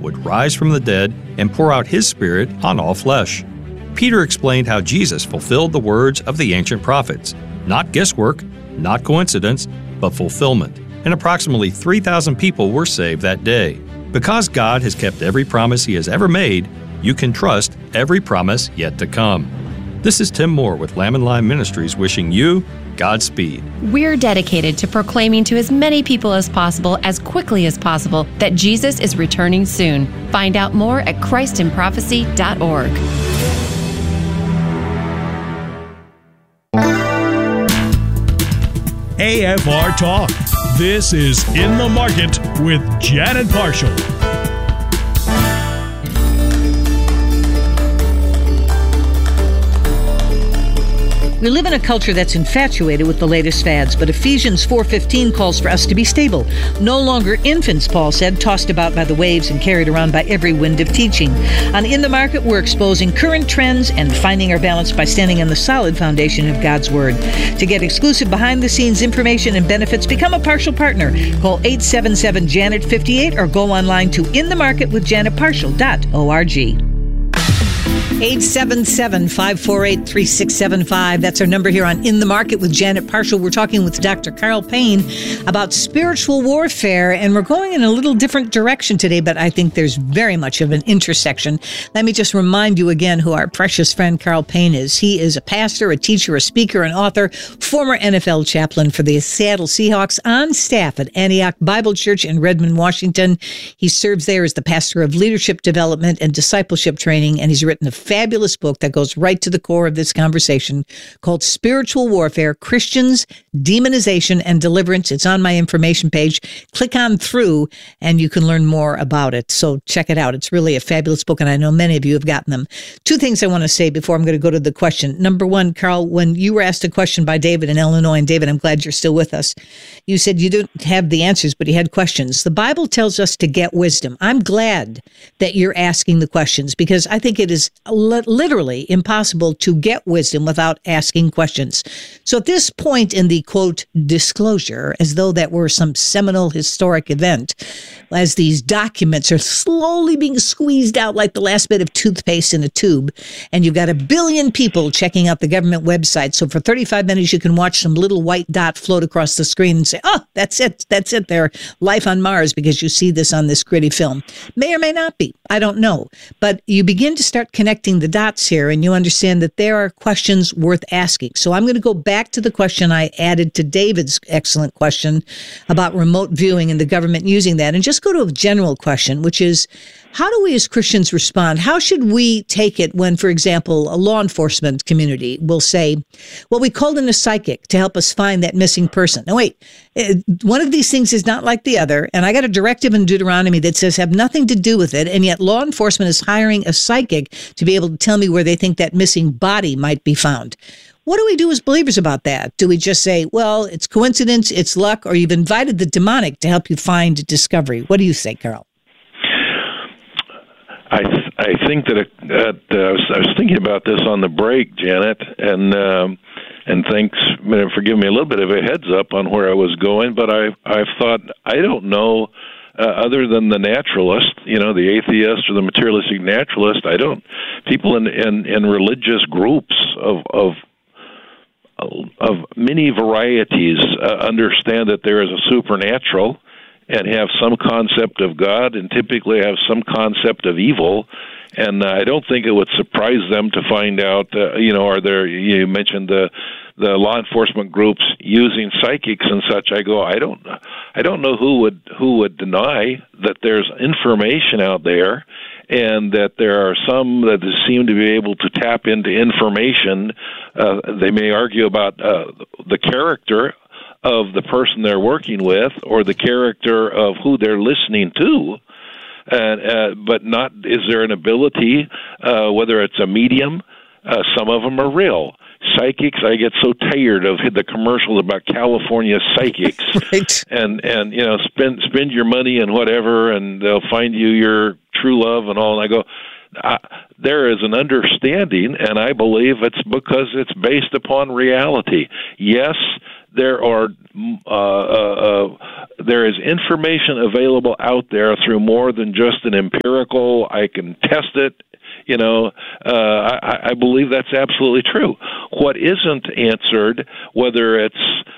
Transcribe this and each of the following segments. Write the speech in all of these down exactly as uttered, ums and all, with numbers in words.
would rise from the dead and pour out His Spirit on all flesh. Peter explained how Jesus fulfilled the words of the ancient prophets, not guesswork, not coincidence, but fulfillment. And approximately three thousand people were saved that day. Because God has kept every promise He has ever made, you can trust every promise yet to come. This is Tim Moore with Lamb and Lion Ministries wishing you Godspeed. We're dedicated to proclaiming to as many people as possible, as quickly as possible, that Jesus is returning soon. Find out more at Christ in Prophecy dot org. A F R Talk. This is In the Market with Janet Parshall. We live in a culture that's infatuated with the latest fads, but Ephesians four fifteen calls for us to be stable. No longer infants, Paul said, tossed about by the waves and carried around by every wind of teaching. On In the Market, we're exposing current trends and finding our balance by standing on the solid foundation of God's Word. To get exclusive behind-the-scenes information and benefits, become a partial partner. Call eight seven seven, Janet fifty-eight or go online to in the market with janet parshall dot org. eight seven seven, five four eight, three six seven five. That's our number here on In the Market with Janet Parshall. We're talking with Doctor Carl Payne about spiritual warfare, and we're going in a little different direction today, but I think there's very much of an intersection. Let me just remind you again who our precious friend Carl Payne is. He is a pastor, a teacher, a speaker, an author, former N F L chaplain for the Seattle Seahawks, on staff at Antioch Bible Church in Redmond, Washington. He serves there as the pastor of leadership development and discipleship training, and he's written a fabulous book that goes right to the core of this conversation called Spiritual Warfare, Christians, Demonization, and Deliverance. It's on my information page. Click on through and you can learn more about it. So check it out. It's really a fabulous book, and I know many of you have gotten them. Two things I want to say before I'm going to go to the question. Number one, Carl, when you were asked a question by David in Illinois, and David, I'm glad you're still with us, you said you didn't have the answers, but you had questions. The Bible tells us to get wisdom. I'm glad that you're asking the questions, because I think it is literally impossible to get wisdom without asking questions. So at this point in the, quote, disclosure, as though that were some seminal historic event, as these documents are slowly being squeezed out like the last bit of toothpaste in a tube, and you've got a billion people checking out the government website. So for thirty-five minutes, you can watch some little white dot float across the screen and say, oh, that's it. That's it. They're life on Mars, because you see this on this gritty film. May or may not be. I don't know. But you begin to start connecting the dots here, and you understand that there are questions worth asking. So I'm going to go back to the question I added to David's excellent question about remote viewing and the government using that, and just go to a general question, which is, how do we as Christians respond? How should we take it when, for example, a law enforcement community will say, well, we called in a psychic to help us find that missing person. Now, wait, one of these things is not like the other, and I got a directive in Deuteronomy that says have nothing to do with it, and yet law enforcement is hiring a psychic to be able to tell me where they think that missing body might be found. What do we do as believers about that? Do we just say, well, it's coincidence, it's luck, or you've invited the demonic to help you find discovery? What do you say, Carl? I th- I think that, it, that uh, I, was, I was thinking about this on the break, Janet, and um, and thanks for giving me a little bit of a heads up on where I was going. But I I've thought I don't know uh, other than the naturalist, you know, the atheist or the materialistic naturalist. I don't people in in, in religious groups of of of many varieties uh, understand that there is a supernatural and have some concept of God, and typically have some concept of evil. And uh, I don't think it would surprise them to find out, uh, you know, are there, you mentioned the the law enforcement groups using psychics and such. I go, I don't I don't know who would who would deny that there's information out there, and that there are some that seem to be able to tap into information. Uh, they may argue about uh, the character of the person they're working with, or the character of who they're listening to, and uh, but not is there an ability, uh, whether it's a medium, uh, some of them are real. Psychics, I get so tired of the commercials about California psychics, right. and and you know spend spend your money and whatever, and they'll find you your true love and all. And I go, uh, there is an understanding, and I believe it's because it's based upon reality. Yes, there are uh, uh, uh, there is information available out there through more than just an empirical, I can test it. You know, uh, I, I believe that's absolutely true. What isn't answered, whether it's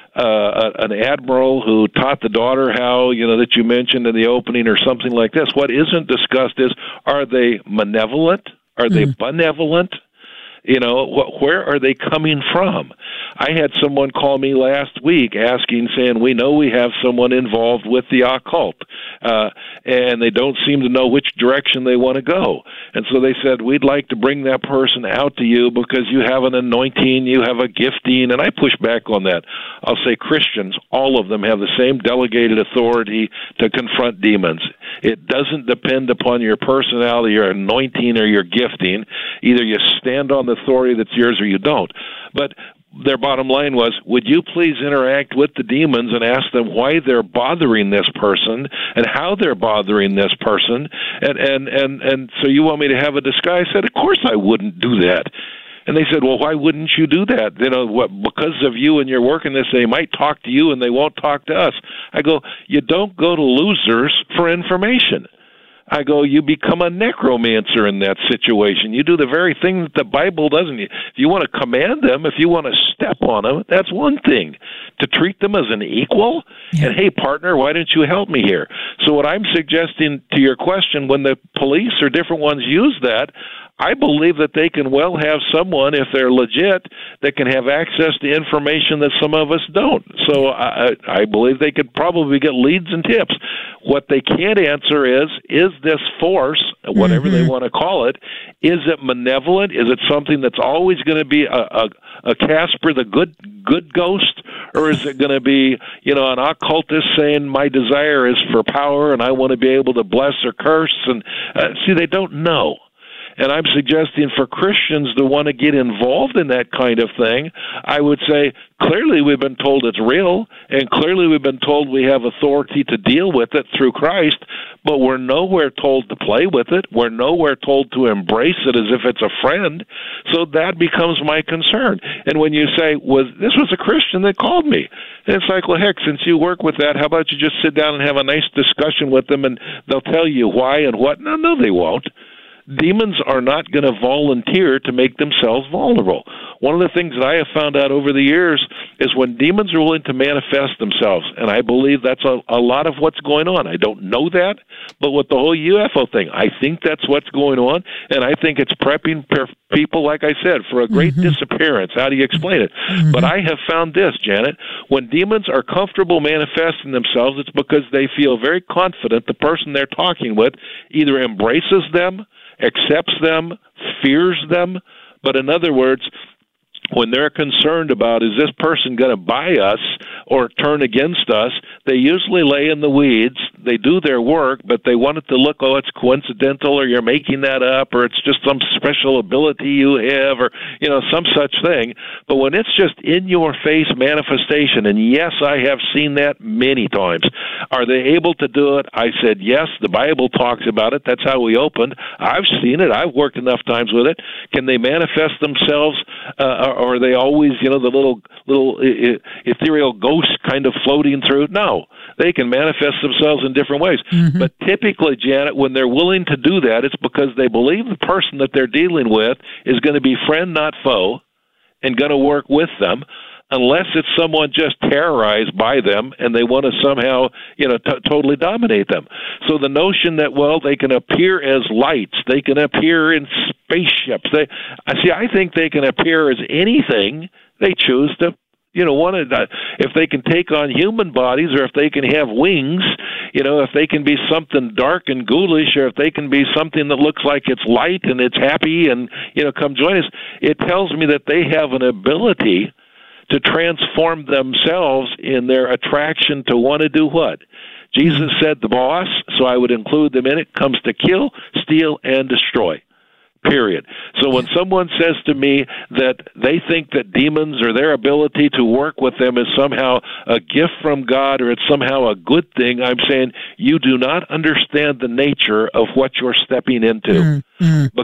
uh, an admiral who taught the daughter how, you know, that you mentioned in the opening or something like this, what isn't discussed is, are they malevolent? Are they mm. benevolent? You know, wh- where are they coming from? I had someone call me last week asking, saying, we know we have someone involved with the occult, uh, and they don't seem to know which direction they want to go. And so they said, we'd like to bring that person out to you because you have an anointing, you have a gifting, and I push back on that. I'll say Christians, all of them have the same delegated authority to confront demons. It doesn't depend upon your personality, your anointing, or your gifting. Either you stand on the authority that's yours or you don't. But their bottom line was, would you please interact with the demons and ask them why they're bothering this person and how they're bothering this person? And and and, and so you want me to have a disguise? I said, of course I wouldn't do that. And they said, well, why wouldn't you do that? You know, what, because of you and your work in this, they might talk to you and they won't talk to us. I go, you don't go to losers for information. I go, you become a necromancer in that situation. You do the very thing that the Bible doesn't. If you want to command them, if you want to step on them, that's one thing. To treat them as an equal, yeah. and hey, partner, why don't you help me here? So what I'm suggesting to your question, when the police or different ones use that, I believe that they can well have someone, if they're legit, that can have access to information that some of us don't. So I, I believe they could probably get leads and tips. What they can't answer is, is this force, whatever mm-hmm. they want to call it, is it malevolent? Is it something that's always going to be a, a, a Casper, the good good ghost? Or is it going to be, you know, an occultist saying my desire is for power and I want to be able to bless or curse? And uh, see, they don't know. And I'm suggesting for Christians to want to get involved in that kind of thing, I would say, clearly we've been told it's real, and clearly we've been told we have authority to deal with it through Christ, but we're nowhere told to play with it. We're nowhere told to embrace it as if it's a friend. So that becomes my concern. And when you say, well, this was a Christian that called me, and it's like, well, heck, since you work with that, how about you just sit down and have a nice discussion with them, and they'll tell you why and what? No, no, they won't. Demons are not going to volunteer to make themselves vulnerable. One of the things that I have found out over the years is when demons are willing to manifest themselves, and I believe that's a, a lot of what's going on. I don't know that, but with the whole U F O thing, I think that's what's going on, and I think it's prepping per- people, like I said, for a great mm-hmm. disappearance. How do you explain it? Mm-hmm. But I have found this, Janet, when demons are comfortable manifesting themselves, it's because they feel very confident the person they're talking with either embraces them, accepts them, fears them. But in other words, when they're concerned about, is this person going to buy us or turn against us, they usually lay in the weeds. They do their work, but they want it to look, oh, it's coincidental, or you're making that up, or it's just some special ability you have, or, you know, some such thing. But when it's just in-your-face manifestation, and yes, I have seen that many times, are they able to do it? I said, yes, the Bible talks about it. That's how we opened. I've seen it. I've worked enough times with it. Can they manifest themselves, uh, or are they always, you know, the little little ethereal ghost kind of floating through? No, they can manifest themselves in different ways. Mm-hmm. But typically, Janet, when they're willing to do that, it's because they believe the person that they're dealing with is going to be friend, not foe, and going to work with them, unless it's someone just terrorized by them and they want to somehow, you know, t- totally dominate them. So the notion that, well, they can appear as lights, they can appear in spaceships. They, I see, I think they can appear as anything they choose to, you know, want to, if they can take on human bodies, or if they can have wings, you know, if they can be something dark and ghoulish, or if they can be something that looks like it's light and it's happy and, you know, come join us, it tells me that they have an ability to transform themselves in their attraction to want to do what? Jesus said the boss, so I would include them in it, comes to kill, steal, and destroy. Period. So when someone says to me that they think that demons or their ability to work with them is somehow a gift from God, or it's somehow a good thing, I'm saying you do not understand the nature of what you're stepping into. Mm-hmm. Because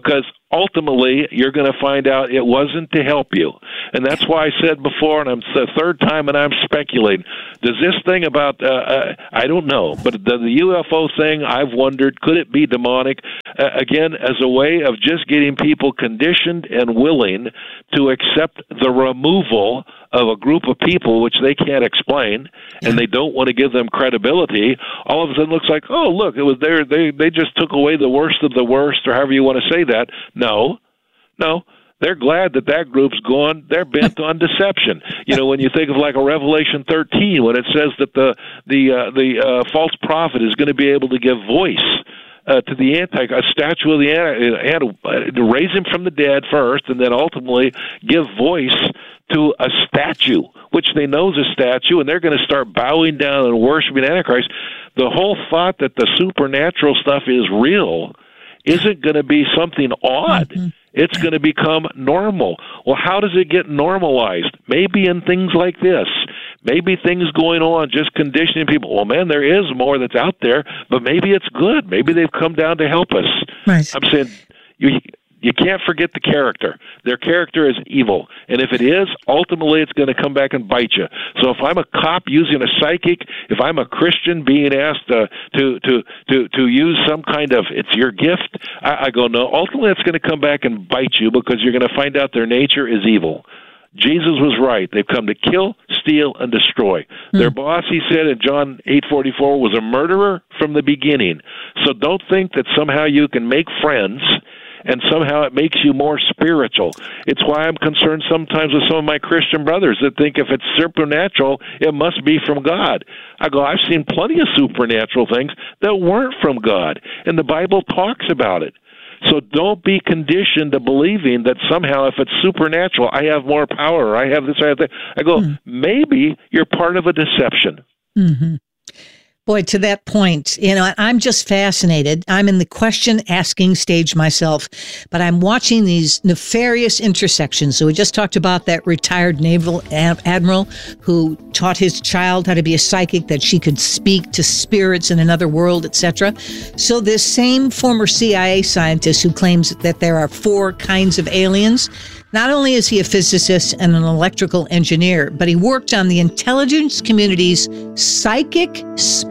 ultimately you're going to find out it wasn't to help you. And that's why I said before, and I'm the third time and I'm speculating, does this thing about, uh, uh, I don't know, but the, the U F O thing, I've wondered, could it be demonic? Uh, again, as a way of just getting people conditioned and willing to accept the removal of a group of people which they can't explain, and they don't want to give them credibility. All of a sudden it looks like, oh, look, it was there. They, they just took away the worst of the worst, or however you want to say that. No, no. They're glad that that group's gone. They're bent on deception. You know, when you think of like a Revelation thirteen, when it says that the the uh, the uh, false prophet is going to be able to give voice uh, to the anti, a statue of the anti, uh, to raise him from the dead first, and then ultimately give voice to a statue, which they know is a statue, and they're going to start bowing down and worshiping Antichrist. The whole thought that the supernatural stuff is real isn't going to be something odd. Mm-hmm. It's going to become normal. Well, how does it get normalized? Maybe in things like this. Maybe things going on, just conditioning people. Well, man, there is more that's out there, but maybe it's good. Maybe they've come down to help us. Right. I'm saying you you can't forget the character. Their character is evil. And if it is, ultimately it's going to come back and bite you. So if I'm a cop using a psychic, if I'm a Christian being asked uh, to, to, to, to use some kind of, it's your gift, I, I go, no, ultimately it's going to come back and bite you, because you're going to find out their nature is evil. Jesus was right. They've come to kill, steal, and destroy. Mm. Their boss, he said in John eight forty-four, was a murderer from the beginning. So don't think that somehow you can make friends and somehow it makes you more spiritual. It's why I'm concerned sometimes with some of my Christian brothers that think if it's supernatural, it must be from God. I go, I've seen plenty of supernatural things that weren't from God, and the Bible talks about it. So don't be conditioned to believing that somehow if it's supernatural, I have more power, I have this, I have that. I go, mm. maybe you're part of a deception. Mm-hmm. Boy, to that point, you know, I'm just fascinated. I'm in the question-asking stage myself, but I'm watching these nefarious intersections. So we just talked about that retired naval admiral who taught his child how to be a psychic, that she could speak to spirits in another world, et cetera. So this same former C I A scientist who claims that there are four kinds of aliens, not only is he a physicist and an electrical engineer, but he worked on the intelligence community's psychic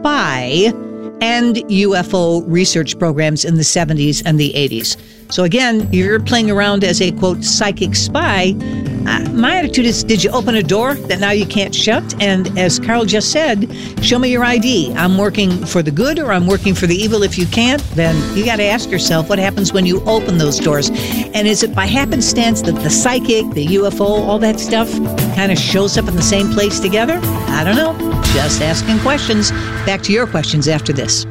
spy and U F O research programs in the seventies and the eighties. So again, you're playing around as a, quote, psychic spy. Uh, my attitude is, did you open a door that now you can't shut? And as Carl just said, show me your I D. I'm working for the good or I'm working for the evil. If you can't, then you got to ask yourself what happens when you open those doors. And is it by happenstance that the psychic, the U F O, all that stuff kind of shows up in the same place together? I don't know. Just asking questions. Back to your questions after this.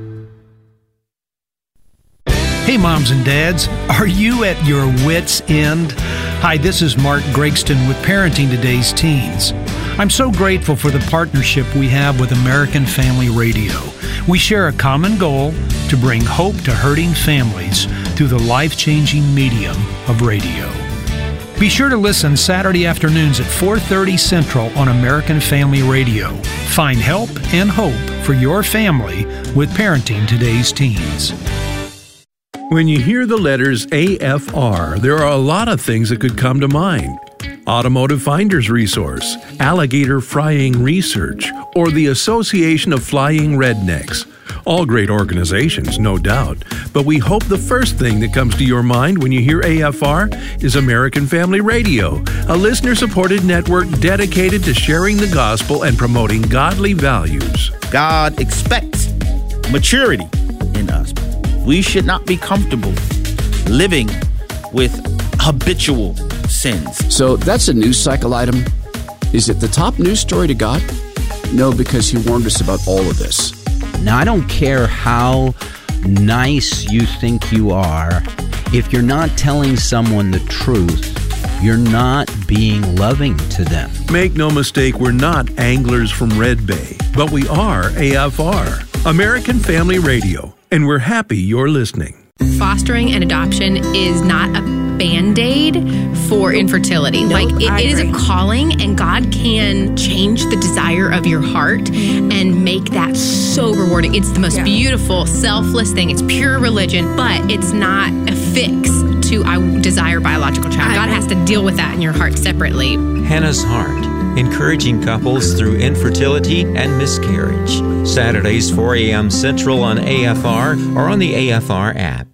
Hey, moms and dads, are you at your wits' end? Hi, this is Mark Gregston with Parenting Today's Teens. I'm so grateful for the partnership we have with American Family Radio. We share a common goal to bring hope to hurting families through the life-changing medium of radio. Be sure to listen Saturday afternoons at four thirty Central on American Family Radio. Find help and hope for your family with Parenting Today's Teens. When you hear the letters A F R, there are a lot of things that could come to mind. Automotive Finder's Resource, Alligator Frying Research, or the Association of Flying Rednecks. All great organizations, no doubt, but we hope the first thing that comes to your mind when you hear A F R is American Family Radio, a listener-supported network dedicated to sharing the gospel and promoting godly values. God expects maturity in us. We should not be comfortable living with habitual sins. So that's a news cycle item. Is it the top news story to God? No, because he warned us about all of this. Now, I don't care how nice you think you are. If you're not telling someone the truth, you're not being loving to them. Make no mistake, we're not anglers from Red Bay, but we are A F R, American Family Radio, and we're happy you're listening. Fostering and adoption is not a Band-Aid for infertility. Nope, like it, it is a agree. calling, and God can change the desire of your heart and make that so rewarding. It's the most yeah. beautiful, selfless thing. It's pure religion, but it's not a fix to to, I desire a biological child. God has to deal with that in your heart separately. Hannah's Heart, encouraging couples through infertility and miscarriage. Saturdays, four a.m. Central on A F R or on the A F R app.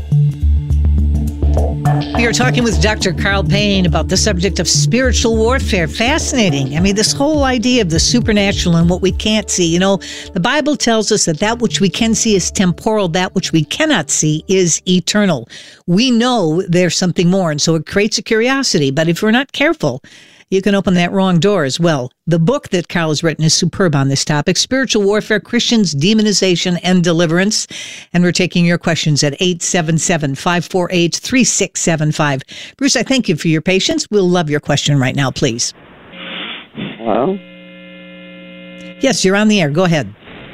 We are talking with Doctor Carl Payne about the subject of spiritual warfare. Fascinating. I mean, this whole idea of the supernatural and what we can't see. You know, the Bible tells us that that which we can see is temporal, that which we cannot see is eternal. We know there's something more, and so it creates a curiosity. But if we're not careful, you can open that wrong door as well. The book that Carl has written is superb on this topic, Spiritual Warfare, Christians, Demonization, and Deliverance. And we're taking your questions at eight seven seven, five four eight, three six seven five. Bruce, I thank you for your patience. We'll love your question right now, please. Hello? Yes, you're on the air. Go ahead.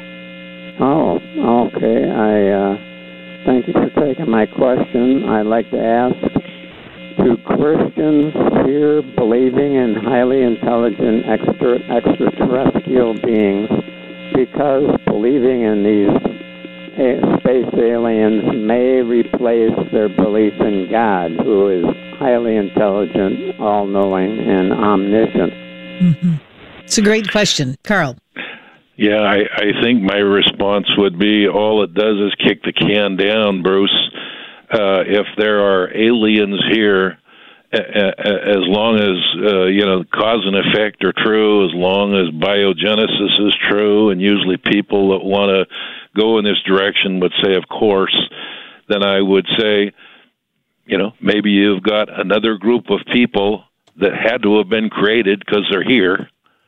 Oh, okay. I uh, thank you for taking my question. I'd like to ask, do Christians fear believing in highly intelligent extra, extraterrestrial beings because believing in these a- space aliens may replace their belief in God, who is highly intelligent, all-knowing, and omniscient? Mm-hmm. It's a great question. Carl. Yeah, I, I think my response would be all it does is kick the can down, Bruce. Uh, if there are aliens here, uh, as long as, uh, you know, cause and effect are true, as long as biogenesis is true, and usually people that want to go in this direction would say, of course, then I would say, you know, maybe you've got another group of people that had to have been created because they're here.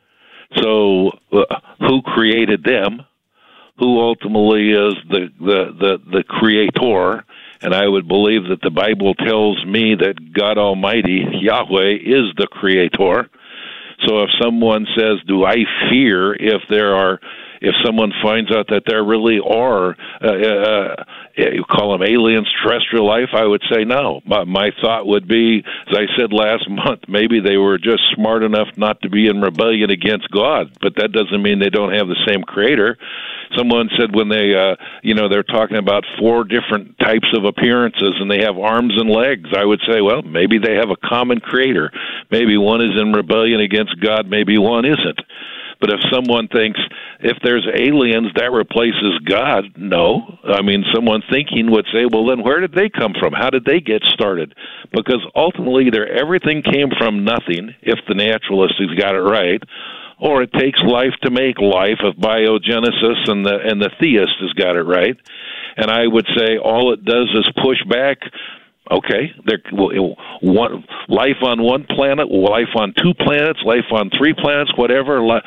So uh, who created them? Who ultimately is the, the, the, the creator? And I would believe that the Bible tells me that God Almighty, Yahweh, is the creator. So if someone says, do I fear if there are, if someone finds out that there really are, uh, uh, you call them aliens, terrestrial life, I would say no. My, my thought would be, as I said last month, maybe they were just smart enough not to be in rebellion against God, but that doesn't mean they don't have the same creator. Someone said when they, uh, you know, they're talking about four different types of appearances and they have arms and legs. I would say, well, maybe they have a common creator. Maybe one is in rebellion against God, maybe one isn't. But if someone thinks if there's aliens, that replaces God, no. I mean, someone thinking would say, well, then where did they come from? How did they get started? Because ultimately, either everything came from nothing, if the naturalist has got it right, or it takes life to make life of biogenesis, and the and the theist has got it right. And I would say all it does is push back. Okay, there one life on one planet, life on two planets, life on three planets, whatever. Uh,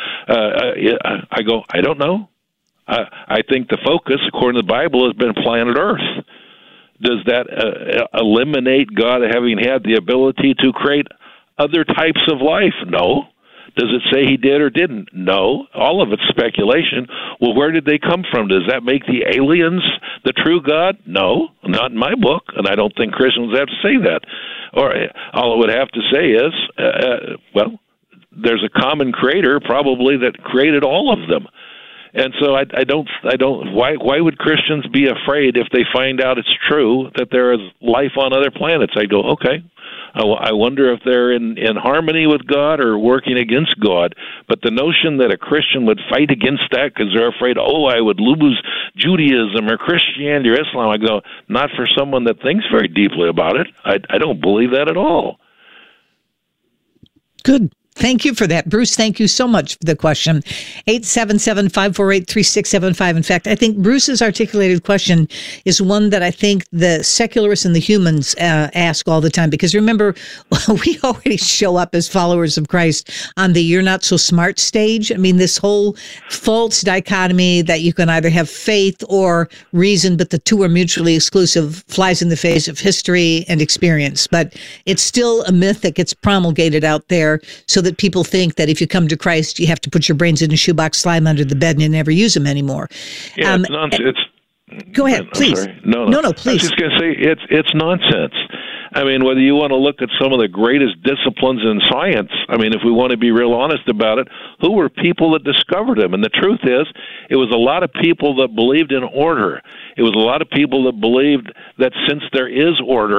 I go, I don't know. I, I think the focus, according to the Bible, has been planet Earth. Does that uh, eliminate God having had the ability to create other types of life? No. Does it say he did or didn't? No. All of it's speculation. Well, where did they come from? Does that make the aliens the true God? No, not in my book, and I don't think Christians have to say that. Or all it would have to say is, uh, well, there's a common creator probably that created all of them. And so I, I don't, I don't. Why, why would Christians be afraid if they find out it's true that there is life on other planets? I go, okay. I, I wonder if they're in, in harmony with God or working against God. But the notion that a Christian would fight against that because they're afraid, oh, I would lose Judaism or Christianity or Islam, I go, not for someone that thinks very deeply about it. I, I don't believe that at all. Good. Thank you for that. Bruce, thank you so much for the question. eight seven seven, five four eight, three six seven five. In fact, I think Bruce's articulated question is one that I think the secularists and the humans uh, ask all the time. Because remember, we already show up as followers of Christ on the you're not so smart stage. I mean, this whole false dichotomy that you can either have faith or reason, but the two are mutually exclusive, flies in the face of history and experience. But it's still a myth that gets promulgated out there so that that people think that if you come to Christ, you have to put your brains in a shoebox, slide them under the bed, and you never use them anymore. Yeah, um, it's nonsense. It's, go ahead, please. No, no, no, no, please. I was just going to say, it's, it's nonsense. I mean, whether you want to look at some of the greatest disciplines in science, I mean, if we want to be real honest about it, who were people that discovered them? And the truth is, it was a lot of people that believed in order. It was a lot of people that believed that since there is order,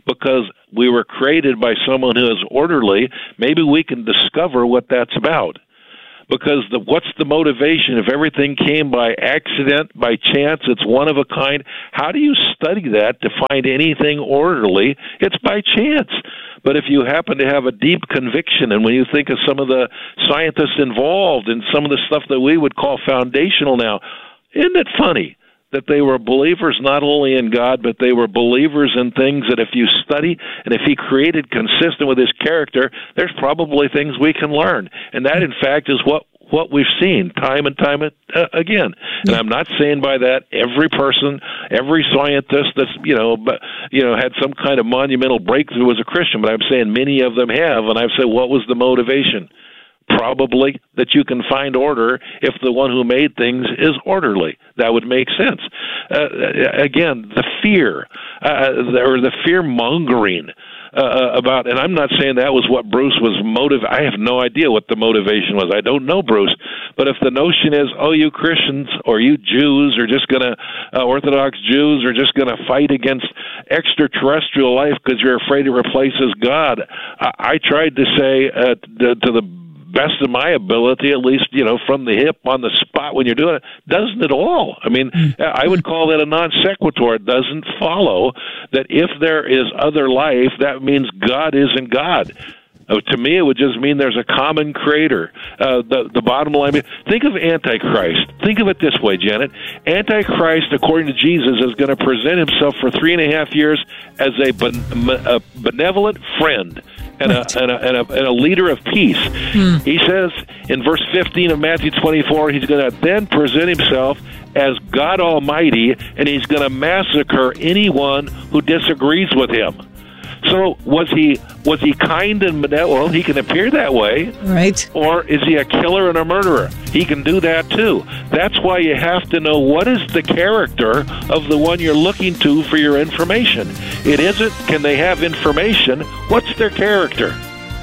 because we were created by someone who is orderly, maybe we can discover what that's about. Because the, what's the motivation? If everything came by accident, by chance, it's one of a kind, how do you study that to find anything orderly? It's by chance. But if you happen to have a deep conviction, and when you think of some of the scientists involved in some of the stuff that we would call foundational now, isn't it funny that they were believers not only in God, but they were believers in things that if you study and if he created consistent with his character, there's probably things we can learn. And that, in fact, is what what we've seen time and time uh, again. And I'm not saying by that every person, every scientist that's, you know, but, you know, had some kind of monumental breakthrough was a Christian, but I'm saying many of them have. And I've said, what was the motivation? Probably that you can find order if the one who made things is orderly. That would make sense. Uh, again, the fear, uh, or the fear-mongering uh, about, and I'm not saying that was what Bruce was motive. I have no idea what the motivation was. I don't know Bruce. But if the notion is, oh, you Christians or you Jews are just going to, uh, Orthodox Jews are just going to fight against extraterrestrial life because you're afraid it replaces God, I, I tried to say uh, to, to the best of my ability, at least, you know, from the hip on the spot when you're doing it, doesn't at all. I mean, I would call that a non sequitur. It doesn't follow that if there is other life, that means God isn't God. Uh, to me, it would just mean there's a common creator. Uh, the, the bottom line, think of Antichrist. Think of it this way, Janet. Antichrist, according to Jesus, is going to present himself for three and a half years as a, ben, a benevolent friend and a, and, a, and, a, and a leader of peace. Hmm. He says in verse fifteen of Matthew twenty-four, he's going to then present himself as God Almighty, and he's going to massacre anyone who disagrees with him. So was he was he kind and benevolent? Well, he can appear that way. Right. Or is he a killer and a murderer? He can do that too. That's why you have to know what is the character of the one you're looking to for your information. It isn't, can they have information? What's their character?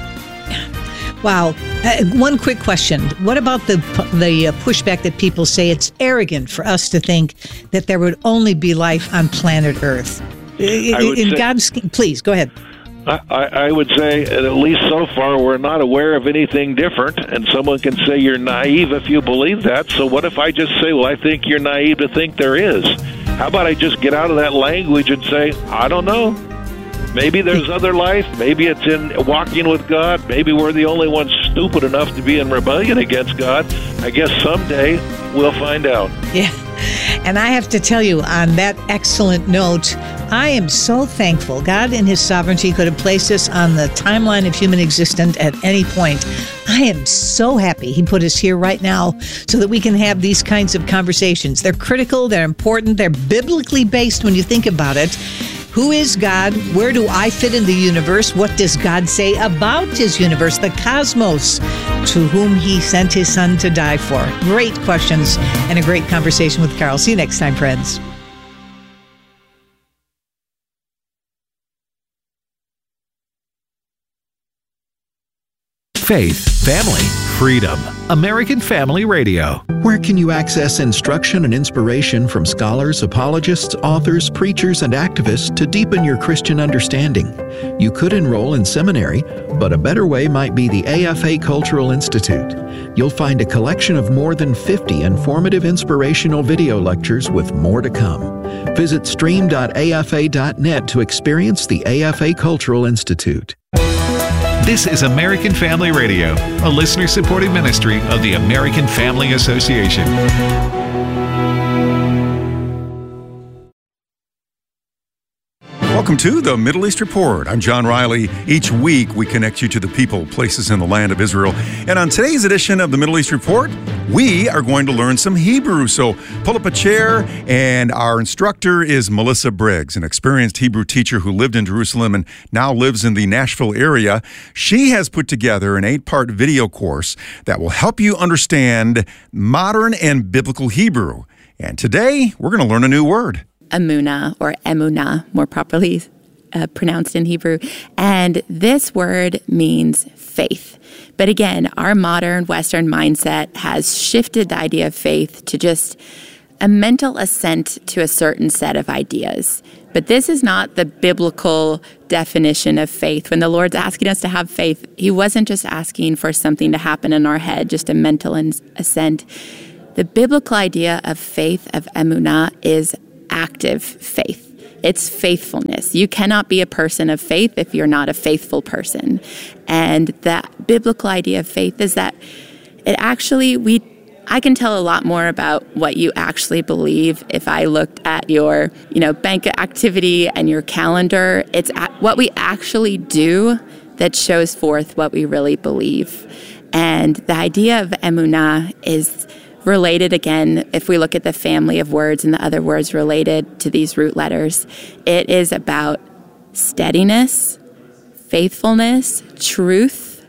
Wow. Uh, one quick question. What about the the uh, pushback that people say it's arrogant for us to think that there would only be life on planet Earth? In say, God's, please go ahead. I, I would say, at least so far, we're not aware of anything different, and someone can say you're naive if you believe that. So what if I just say, well, I think you're naive to think there is? How about I just get out of that language and say, I don't know. Maybe there's other life. Maybe it's in walking with God. Maybe we're the only ones stupid enough to be in rebellion against God. I guess someday we'll find out. Yeah. And I have to tell you, on that excellent note, I am so thankful. God in his sovereignty could have placed us on the timeline of human existence at any point. I am so happy he put us here right now so that we can have these kinds of conversations. They're critical, they're important, they're biblically based when you think about it. Who is God? Where do I fit in the universe? What does God say about his universe, the cosmos, to whom he sent his son to die for? Great questions and a great conversation with Carl. See you next time, friends. Faith, family, freedom. American Family Radio. Where can you access instruction and inspiration from scholars, apologists, authors, preachers, and activists to deepen your Christian understanding? You could enroll in seminary, but a better way might be the A F A Cultural Institute. You'll find a collection of more than fifty informative, inspirational video lectures with more to come. Visit stream dot a f a dot net to experience the A F A Cultural Institute. This is American Family Radio, a listener-supported ministry of the American Family Association. Welcome to the Middle East Report. I'm John Riley. Each week, we connect you to the people, places in the land of Israel. And on today's edition of the Middle East Report, we are going to learn some Hebrew. So pull up a chair, and our instructor is Melissa Briggs, an experienced Hebrew teacher who lived in Jerusalem and now lives in the Nashville area. She has put together an eight-part video course that will help you understand modern and biblical Hebrew. And today, we're going to learn a new word. Emunah, or emunah, more properly uh, pronounced in Hebrew. And this word means faith. But again, our modern Western mindset has shifted the idea of faith to just a mental assent to a certain set of ideas. But this is not the biblical definition of faith. When the Lord's asking us to have faith, he wasn't just asking for something to happen in our head, just a mental assent. The biblical idea of faith, of emunah, is active faith. It's faithfulness. You cannot be a person of faith if you're not a faithful person. And that biblical idea of faith is that it actually, we, I can tell a lot more about what you actually believe if I looked at your, you know, bank activity and your calendar. It's what we actually do that shows forth what we really believe. And the idea of emunah is related, again, if we look at the family of words and the other words related to these root letters, it is about steadiness, faithfulness, truth,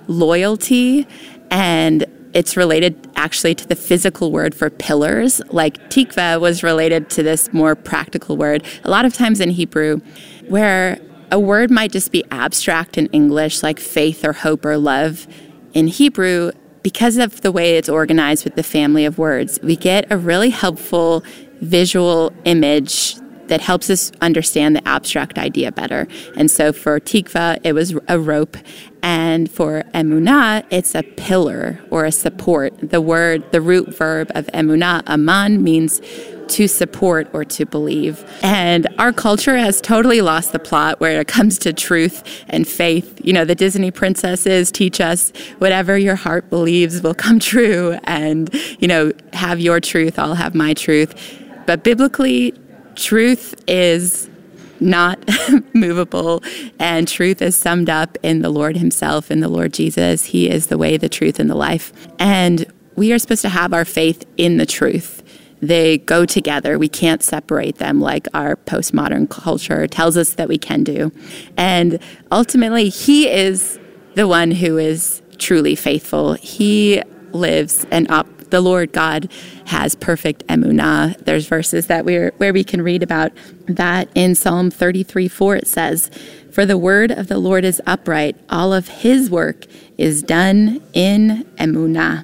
loyalty, and it's related actually to the physical word for pillars. Like tikva was related to this more practical word. A lot of times in Hebrew, where a word might just be abstract in English, like faith or hope or love, in Hebrew, because of the way it's organized with the family of words, we get a really helpful visual image that helps us understand the abstract idea better. And so for tikva, it was a rope. And for emunah, it's a pillar or a support. The word, the root verb of emunah, aman, means to support or to believe. And our culture has totally lost the plot where it comes to truth and faith. You know, the Disney princesses teach us whatever your heart believes will come true. And, you know, have your truth, I'll have my truth. But biblically, truth is not movable, and truth is summed up in the Lord himself, in the Lord Jesus. He is the way, the truth, and the life. And we are supposed to have our faith in the truth. They go together. We can't separate them like our postmodern culture tells us that we can do. And ultimately, he is the one who is truly faithful. He lives and up. The Lord God has perfect emunah. There's verses that we're where we can read about that in Psalm thirty-three four. It says, "For the word of the Lord is upright; all of his work is done in emunah."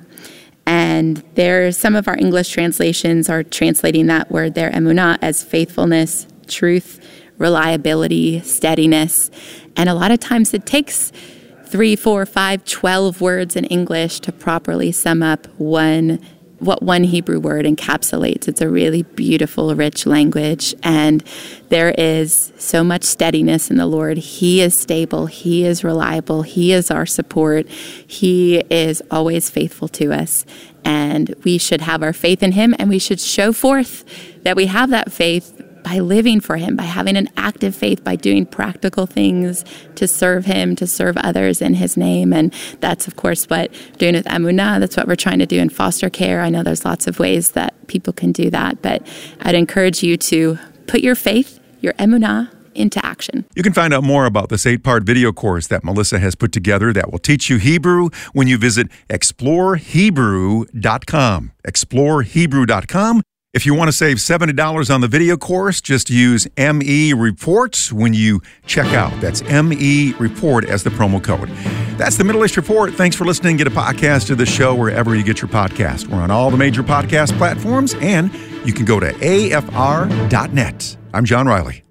And there, some of our English translations are translating that word there, emunah, as faithfulness, truth, reliability, steadiness. And a lot of times it takes three, four, five, twelve words in English to properly sum up one what one Hebrew word encapsulates. It's a really beautiful, rich language, and there is so much steadiness in the Lord. He is stable. He is reliable. He is our support. He is always faithful to us, and we should have our faith in him, and we should show forth that we have that faith by living for him, by having an active faith, by doing practical things to serve him, to serve others in his name. And that's, of course, what we're doing with emunah. That's what we're trying to do in foster care. I know there's lots of ways that people can do that, but I'd encourage you to put your faith, your emunah, into action. You can find out more about this eight-part video course that Melissa has put together that will teach you Hebrew when you visit explore hebrew dot com. explore hebrew dot com. If you want to save seventy dollars on the video course, just use M E Report when you check out. That's M E Report as the promo code. That's the Middle East Report. Thanks for listening. Get a podcast of the show wherever you get your podcast. We're on all the major podcast platforms, and you can go to A F R dot net. I'm John Riley.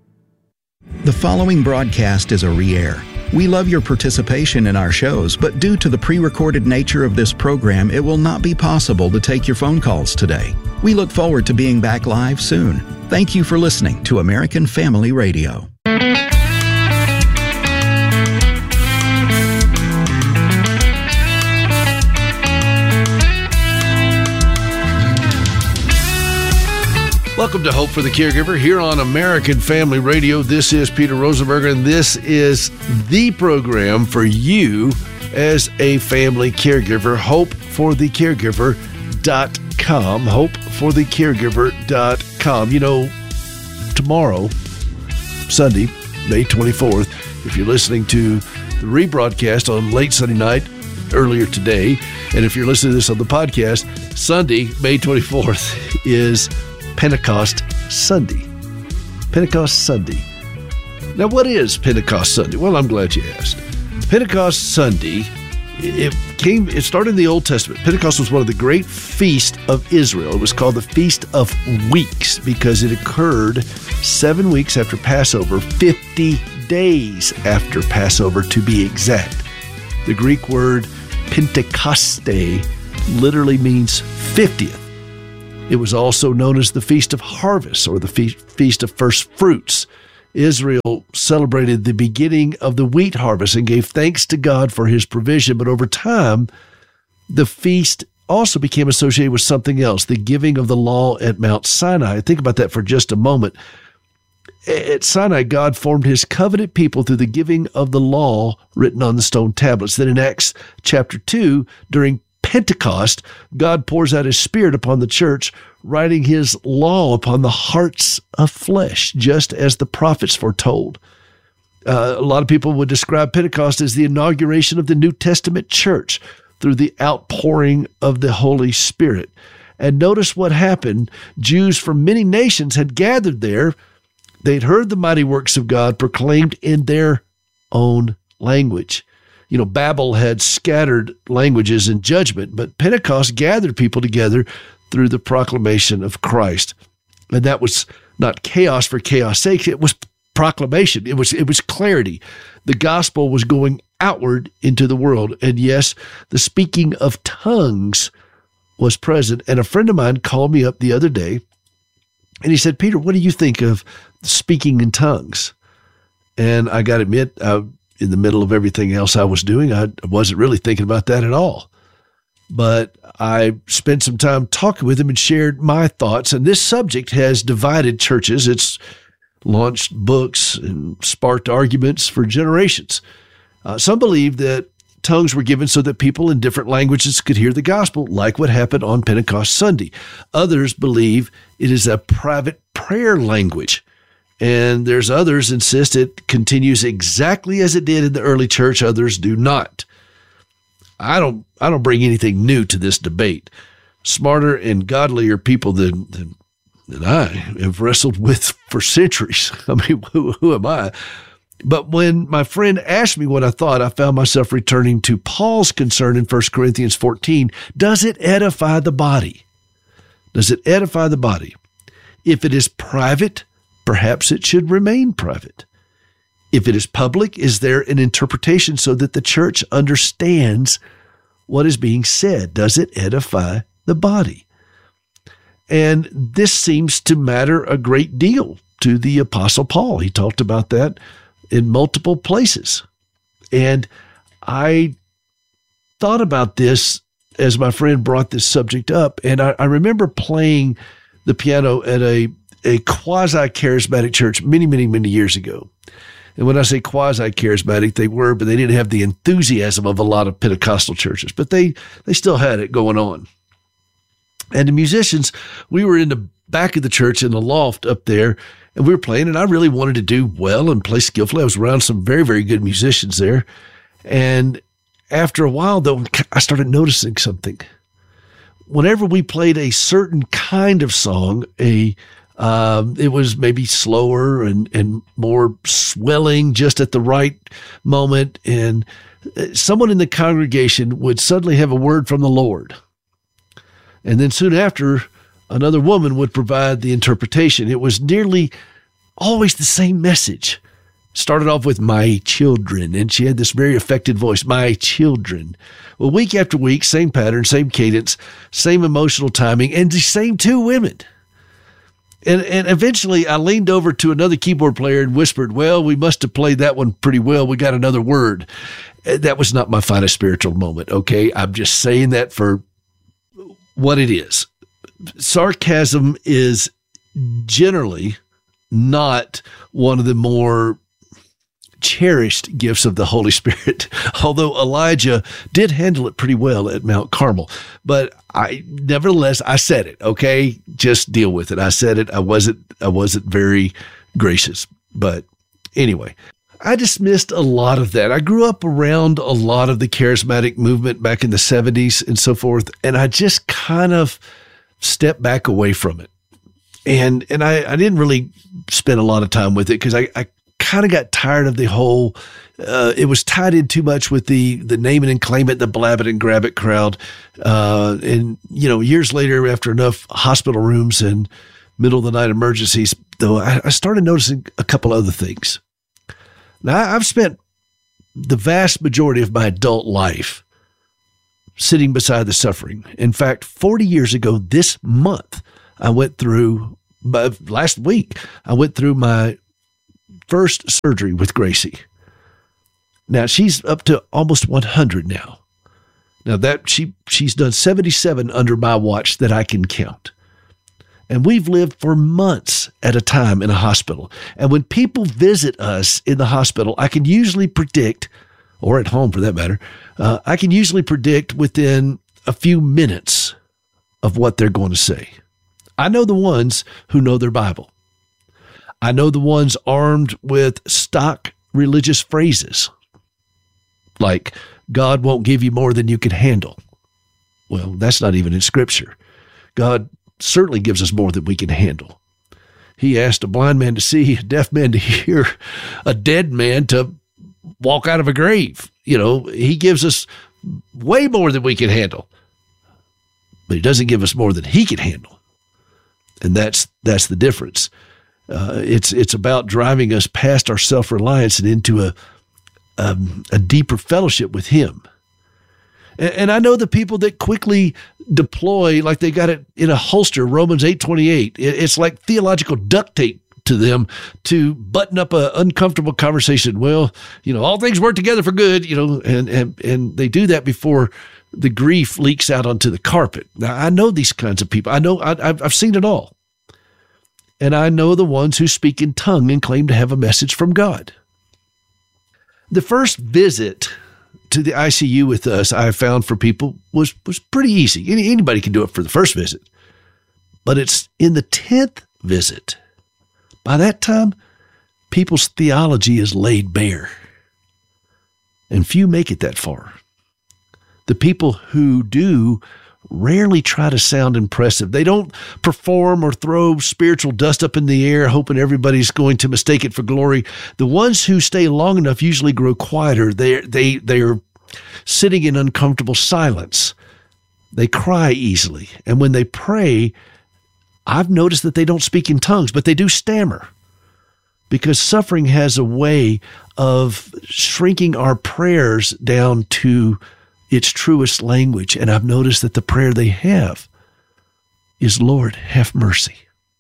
The following broadcast is a re-air. We love your participation in our shows, but due to the pre-recorded nature of this program, it will not be possible to take your phone calls today. We look forward to being back live soon. Thank you for listening to American Family Radio. Welcome to Hope for the Caregiver here on American Family Radio. This is Peter Rosenberger, and this is the program for you as a family caregiver. hope for the caregiver dot com. hope for the caregiver dot com. You know, tomorrow, Sunday, May twenty-fourth, if you're listening to the rebroadcast on late Sunday night, earlier today, and if you're listening to this on the podcast, Sunday, May twenty-fourth, is Pentecost Sunday. Pentecost Sunday. Now, what is Pentecost Sunday? Well, I'm glad you asked. Pentecost Sunday It came. It started in the Old Testament. Pentecost was one of the great feasts of Israel. It was called the Feast of Weeks because it occurred seven weeks after Passover, fifty days after Passover to be exact. The Greek word Pentecoste literally means fiftieth. It was also known as the Feast of Harvest or the Fe- Feast of First Fruits. Israel celebrated the beginning of the wheat harvest and gave thanks to God for his provision. But over time, the feast also became associated with something else, the giving of the law at Mount Sinai. Think about that for just a moment. At Sinai, God formed his covenant people through the giving of the law written on the stone tablets. Then in Acts chapter two, during Pentecost, God pours out his Spirit upon the church, writing his law upon the hearts of flesh, just as the prophets foretold. Uh, a lot of people would describe Pentecost as the inauguration of the New Testament church through the outpouring of the Holy Spirit. And notice what happened. Jews from many nations had gathered there. They'd heard the mighty works of God proclaimed in their own language. You know, Babel had scattered languages in judgment, but Pentecost gathered people together through the proclamation of Christ. And that was not chaos for chaos' sake. It was proclamation. It was, it was clarity. The gospel was going outward into the world. And yes, the speaking of tongues was present. And a friend of mine called me up the other day and he said, Peter, what do you think of speaking in tongues? And I got to admit, I, in the middle of everything else I was doing, I wasn't really thinking about that at all. But I spent some time talking with him and shared my thoughts. And this subject has divided churches. It's launched books and sparked arguments for generations. Uh, some believe that tongues were given so that people in different languages could hear the gospel, like what happened on Pentecost Sunday. Others believe it is a private prayer language. And there's others insist it continues exactly as it did in the early church. Others do not. I don't I don't bring anything new to this debate. Smarter and godlier people than, than, than I have wrestled with for centuries. I mean, who, who am I? But when my friend asked me what I thought, I found myself returning to Paul's concern in First Corinthians fourteen. Does it edify the body? Does it edify the body? If it is private, perhaps it should remain private. If it is public, is there an interpretation so that the church understands what is being said? Does it edify the body? And this seems to matter a great deal to the Apostle Paul. He talked about that in multiple places. And I thought about this as my friend brought this subject up. And I, I remember playing the piano at a, a quasi-charismatic church many, many, many years ago. And when I say quasi-charismatic, they were, but they didn't have the enthusiasm of a lot of Pentecostal churches. But they, they still had it going on. And the musicians, we were in the back of the church in the loft up there, and we were playing, and I really wanted to do well and play skillfully. I was around some very, very good musicians there. And after a while, though, I started noticing something. Whenever we played a certain kind of song, a Um, it was maybe slower and, and more swelling just at the right moment. And someone in the congregation would suddenly have a word from the Lord. And then soon after, another woman would provide the interpretation. It was nearly always the same message. Started off with "my children," and she had this very affected voice, "my children." Well, week after week, same pattern, same cadence, same emotional timing, and the same two women. And and eventually I leaned over to another keyboard player and whispered, "Well, we must have played that one pretty well. We got another word." That was not my finest spiritual moment, okay? I'm just saying that for what it is. Sarcasm is generally not one of the more cherished gifts of the Holy Spirit, although Elijah did handle it pretty well at Mount Carmel. But I, nevertheless, I said it, okay? Just deal with it. I said it. I wasn't, I wasn't very gracious. But anyway, I dismissed a lot of that. I grew up around a lot of the charismatic movement back in the seventies and so forth, and I just kind of stepped back away from it. And and I, I didn't really spend a lot of time with it because I, I kind of got tired of the whole, uh, it was tied in too much with the, the name it and claim it, the blab it and grab it crowd. Uh, and, you know, years later, after enough hospital rooms and middle of the night emergencies, though, I, I started noticing a couple other things. Now, I've spent the vast majority of my adult life sitting beside the suffering. In fact, forty years ago this month, I went through, last week, I went through my first surgery with Gracie. Now, she's up to almost one hundred now. Now, that she she's done seventy-seven under my watch that I can count. And we've lived for months at a time in a hospital. And when people visit us in the hospital, I can usually predict, or at home for that matter, uh, I can usually predict within a few minutes of what they're going to say. I know the ones who know their Bible. I know the ones armed with stock religious phrases like, God won't give you more than you can handle. Well, that's not even in Scripture. God certainly gives us more than we can handle. He asked a blind man to see, a deaf man to hear, a dead man to walk out of a grave. You know, he gives us way more than we can handle. But he doesn't give us more than he can handle. And that's that's the difference. Uh, it's it's about driving us past our self-reliance and into a um, a deeper fellowship with him. And, and I know the people that quickly deploy like they got it in a holster, Romans eight twenty-eight. It, it's like theological duct tape to them to button up an uncomfortable conversation. Well, you know, all things work together for good, you know, and, and, and they do that before the grief leaks out onto the carpet. Now, I know these kinds of people. I know, I, I've, I've seen it all. And I know the ones who speak in tongue and claim to have a message from God. The first visit to the I C U with us, I found for people was, was pretty easy. Any, anybody can do it for the first visit. But it's in the tenth visit. By that time, people's theology is laid bare. And few make it that far. The people who do rarely try to sound impressive. They don't perform or throw spiritual dust up in the air, hoping everybody's going to mistake it for glory. The ones who stay long enough usually grow quieter. They they they are sitting in uncomfortable silence. They cry easily. And when they pray, I've noticed that they don't speak in tongues, but they do stammer. Because suffering has a way of shrinking our prayers down to its truest language. And I've noticed that the prayer they have is, Lord, have mercy.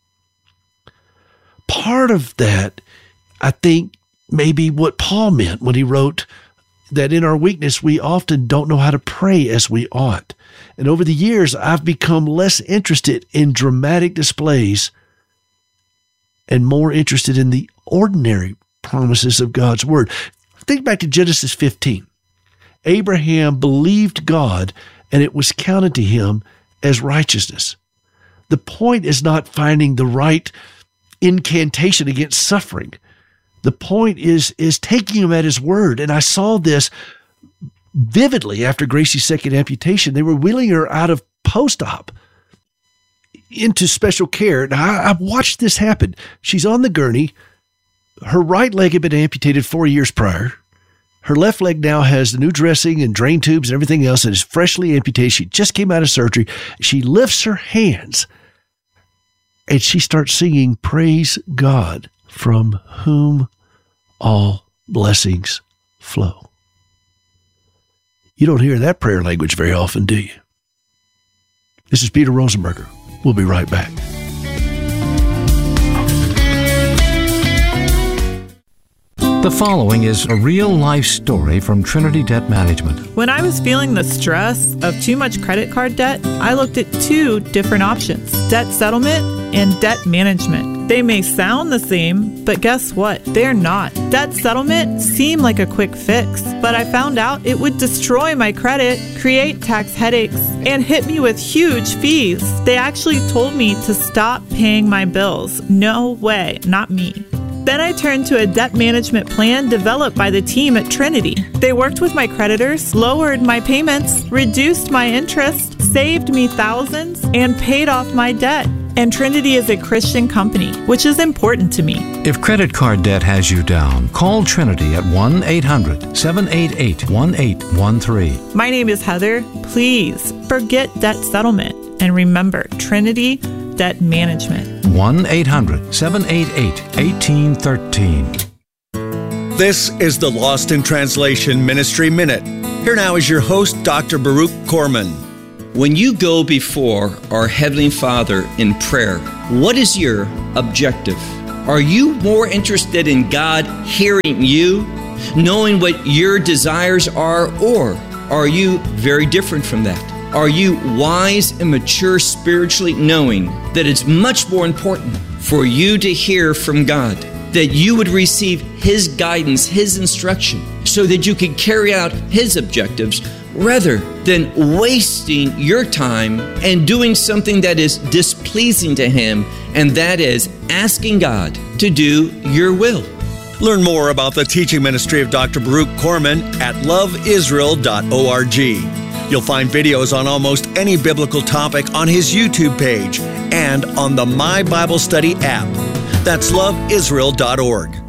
Part of that, I think, may be what Paul meant when he wrote that in our weakness, we often don't know how to pray as we ought. And over the years, I've become less interested in dramatic displays and more interested in the ordinary promises of God's word. Think back to Genesis fifteen. Abraham believed God, and it was counted to him as righteousness. The point is not finding the right incantation against suffering. The point is, is taking him at his word. And I saw this vividly after Gracie's second amputation. They were wheeling her out of post-op into special care. Now, I, I've watched this happen. She's on the gurney. Her right leg had been amputated four years prior. Her left leg now has the new dressing and drain tubes and everything else and is freshly amputated. She just came out of surgery. She lifts her hands and she starts singing, "Praise God, from whom all blessings flow." You don't hear that prayer language very often, do you? This is Peter Rosenberger. We'll be right back. The following is a real-life story from Trinity Debt Management. When I was feeling the stress of too much credit card debt, I looked at two different options: debt settlement and debt management. They may sound the same, but guess what? They're not. Debt settlement seemed like a quick fix, but I found out it would destroy my credit, create tax headaches, and hit me with huge fees. They actually told me to stop paying my bills. No way, not me. Then I turned to a debt management plan developed by the team at Trinity. They worked with my creditors, lowered my payments, reduced my interest, saved me thousands, and paid off my debt. And Trinity is a Christian company, which is important to me. If credit card debt has you down, call Trinity at one eight hundred seven eight eight one eight one three. My name is Heather. Please forget debt settlement and remember Trinity Debt Management. one eight hundred seven eight eight one eight one three. This is the Lost in Translation Ministry Minute. Here now is your host, Doctor Baruch Korman. When you go before our Heavenly Father in prayer, what is your objective? Are you more interested in God hearing you, knowing what your desires are, or are you very different from that? Are you wise and mature spiritually, knowing that it's much more important for you to hear from God, that you would receive His guidance, His instruction, so that you can carry out His objectives rather than wasting your time and doing something that is displeasing to Him, and that is asking God to do your will? Learn more about the teaching ministry of Doctor Baruch Korman at love israel dot org. You'll find videos on almost any biblical topic on his YouTube page and on the My Bible Study app. That's love israel dot org.